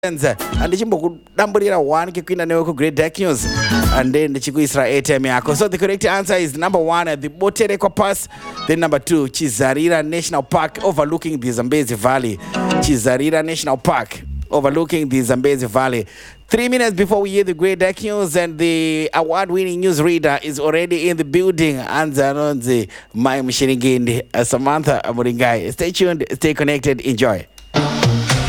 ndichimbokudamburira 1 kikuenda newe ku Great Dark News and then ndichikuisira airtime yako. So the correct answer is number 1, the Boterekwa Pass. Then number 2, Chizarira National Park overlooking the Zambezi Valley. Chizarira National Park overlooking the Zambezi Valley. 3 minutes before we hear the Great Dark News, and the award-winning newsreader is already in the building. Anza Nonzi, Mai Mshinigindi, Samantha Amuringai. Stay tuned, stay connected, enjoy.